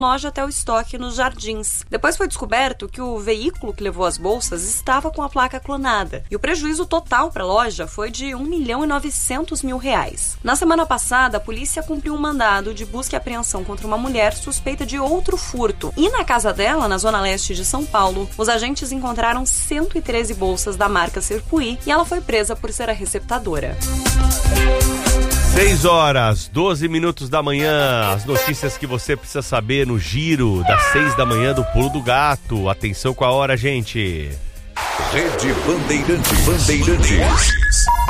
loja até o estoque nos Jardins. Depois foi descoberto que o veículo que levou as bolsas estava com a placa clonada e o prejuízo total para a loja foi de R$1.900.000. Na semana passada, a polícia cumpriu um mandado de busca e apreensão contra uma mulher suspeita de outro furto. E na casa dela, na zona leste de São Paulo, os agentes encontraram 113 bolsas da marca Circuit e ela foi presa por ser a receptadora. 6h12 da manhã, as notícias que você precisa saber no giro das 6 da manhã do Pulo do Gato. Atenção com a hora, gente. Rede Bandeirantes.